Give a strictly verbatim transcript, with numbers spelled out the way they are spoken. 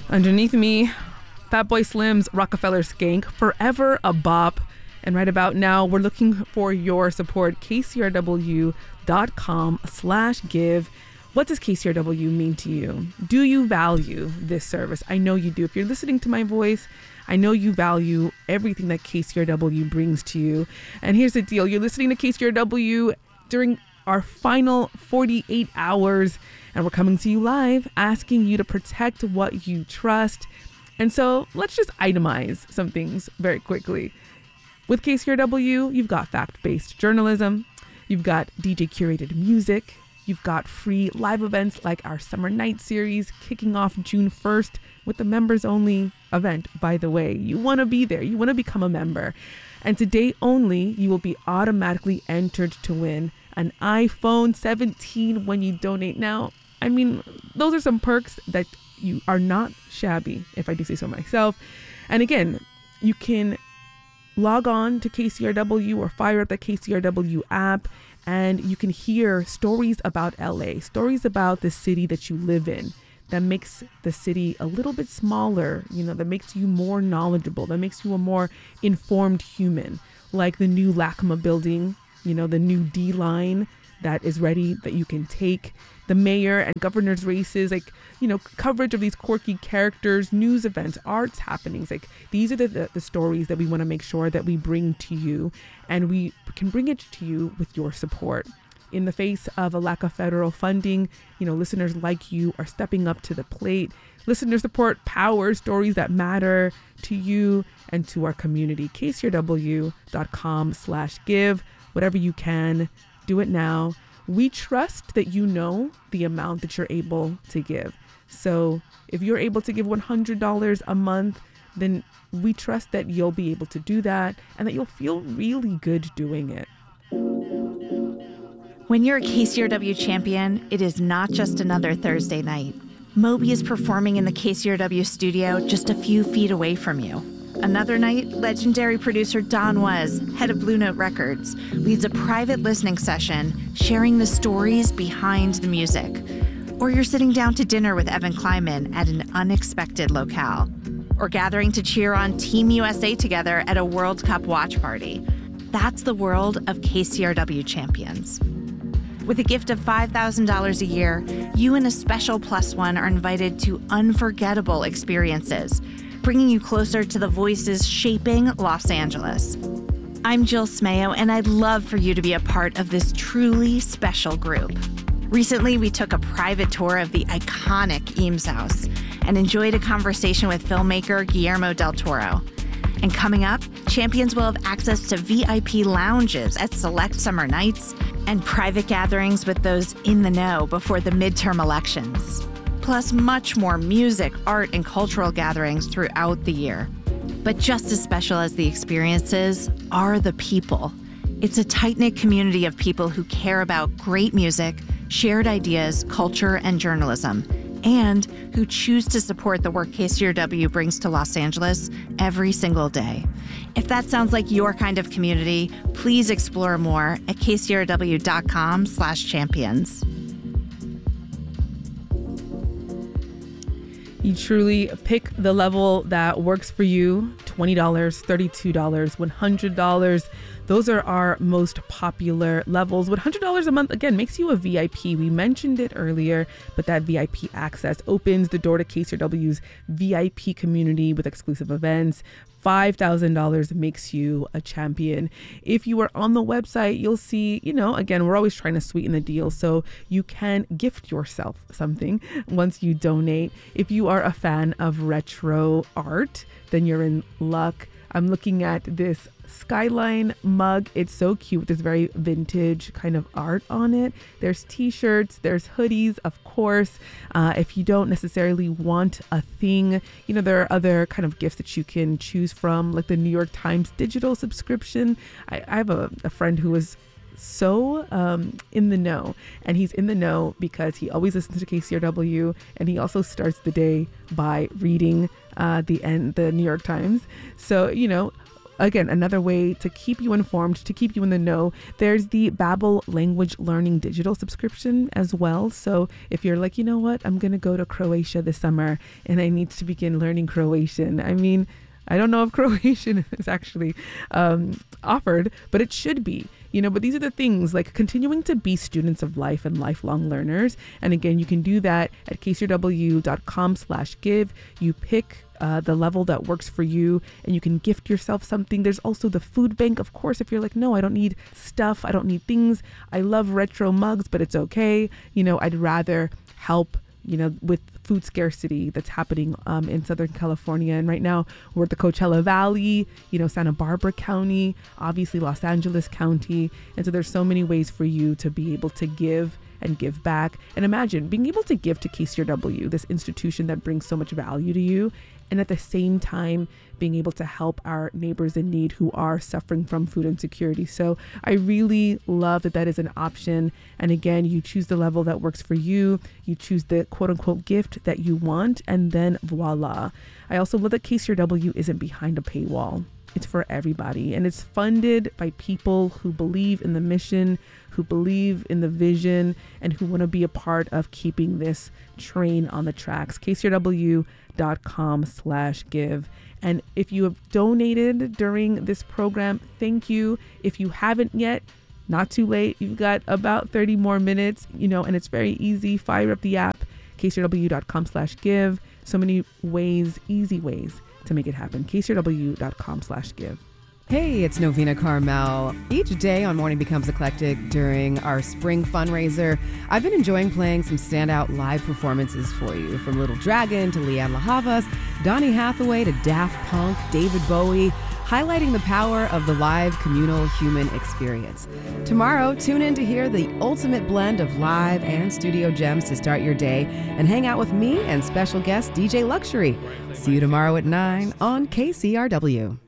Underneath me, Fatboy Slim's Rockefeller Skank, Forever a Bop. And right about now, we're looking for your support. K C R W dot com slash give. What does K C R W mean to you? Do you value this service? I know you do. If you're listening to my voice, I know you value everything that K C R W brings to you. And here's the deal. You're listening to K C R W during our final forty-eight hours, and we're coming to you live, asking you to protect what you trust. And so let's just itemize some things very quickly. With K C R W, you've got fact-based journalism, you've got D J curated music, you've got free live events like our Summer Night series kicking off June first with the members only event, by the way. You want to be there, you want to become a member. And today only, you will be automatically entered to win an iPhone seventeen when you donate. Now, I mean, those are some perks that you are not shabby, if I do say so myself. And again, you can log on to K C R W or fire up the K C R W app, and you can hear stories about L A, stories about the city that you live in that makes the city a little bit smaller, you know, that makes you more knowledgeable, that makes you a more informed human, like the new LACMA building, you know, the new D line that is ready that you can take, the mayor and governor's races, like, you know, coverage of these quirky characters, news events, arts happenings. Like, these are the, the, the stories that we want to make sure that we bring to you, and we can bring it to you with your support. In the face of a lack of federal funding, you know, listeners like you are stepping up to the plate. Listener support powers stories that matter to you and to our community. K C R W dot com slash give. Whatever you can, do it now. We trust that you know the amount that you're able to give. So if you're able to give one hundred dollars a month, then we trust that you'll be able to do that and that you'll feel really good doing it. When you're a K C R W champion, it is not just another Thursday night. Moby is performing in the K C R W studio just a few feet away from you. Another night, legendary producer Don Was, head of Blue Note Records, leads a private listening session sharing the stories behind the music. Or you're sitting down to dinner with Evan Kleiman at an unexpected locale. Or gathering to cheer on Team U S A together at a World Cup watch party. That's the world of K C R W champions. With a gift of five thousand dollars a year, you and a special plus one are invited to unforgettable experiences, bringing you closer to the voices shaping Los Angeles. I'm Jill Smayo, and I'd love for you to be a part of this truly special group. Recently, we took a private tour of the iconic Eames House and enjoyed a conversation with filmmaker Guillermo del Toro. And coming up, champions will have access to V I P lounges at select summer nights and private gatherings with those in the know before the midterm elections. Plus much more music, art, and cultural gatherings throughout the year. But just as special as the experiences are the people. It's a tight-knit community of people who care about great music, shared ideas, culture, and journalism, and who choose to support the work K C R W brings to Los Angeles every single day. If that sounds like your kind of community, please explore more at K C R W dot com slash champions. You truly pick the level that works for you. twenty dollars, thirty-two dollars, one hundred dollars. Those are our most popular levels. one hundred dollars a month, again, makes you a V I P. We mentioned it earlier, but that V I P access opens the door to K C R W's V I P community with exclusive events. five thousand dollars makes you a champion. If you are on the website, you'll see, you know, again, we're always trying to sweeten the deal, so you can gift yourself something once you donate. If you are a fan of retro art, then you're in luck. I'm looking at this Skyline mug. It's so cute. There's very vintage kind of art on it. There's t-shirts, there's hoodies, of course. Uh, if you don't necessarily want a thing, you know, there are other kind of gifts that you can choose from, like the New York Times digital subscription. I, I have a, a friend who is so um, in the know, and he's in the know because he always listens to K C R W, and he also starts the day by reading uh, the end, the New York Times. So, you know, again, another way to keep you informed, to keep you in the know, there's the Babbel language learning digital subscription as well. So if you're like, you know what, I'm going to go to Croatia this summer and I need to begin learning Croatian. I mean, I don't know if Croatian is actually um, offered, but it should be. You know, but these are the things, like continuing to be students of life and lifelong learners. And again, you can do that at k c r w dot com slash give. You pick uh, the level that works for you and you can gift yourself something. There's also the food bank. Of course, if you're like, no, I don't need stuff. I don't need things. I love retro mugs, but it's okay. You know, I'd rather help, you know, with food scarcity that's happening um, in Southern California. And right now we're at the Coachella Valley, you know, Santa Barbara County, obviously Los Angeles County. And so there's so many ways for you to be able to give and give back. And imagine being able to give to K C R W, this institution that brings so much value to you, and at the same time being able to help our neighbors in need who are suffering from food insecurity. So I really love that that is an option. And again, you choose the level that works for you. You choose the quote unquote gift that you want, and then voila. I also love that K C R W isn't behind a paywall. It's for everybody, and it's funded by people who believe in the mission, who believe in the vision, and who want to be a part of keeping this train on the tracks. k c r w dot com slash give. And if you have donated during this program, thank you. If you haven't yet, not too late. You've got about thirty more minutes, you know, and it's very easy. Fire up the app, k c r w dot com slash give. So many ways, easy ways to make it happen. k c r w dot com slash give. Hey, it's Novena Carmel. Each day on Morning Becomes Eclectic during our spring fundraiser, I've been enjoying playing some standout live performances for you, from Little Dragon to Leanne La Havas, Donny Hathaway to Daft Punk, David Bowie, highlighting the power of the live communal human experience. Tomorrow, tune in to hear the ultimate blend of live and studio gems to start your day and hang out with me and special guest D J Luxury. See you tomorrow at nine on K C R W.